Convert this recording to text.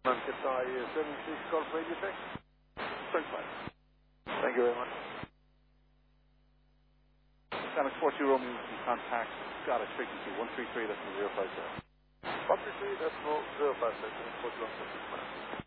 Qatar 76 Golf Radio Check. 25. Thank you very much. Dynamic 42 Romeo, you can contact Scottish frequency 133.050. 133.056, 41 seconds.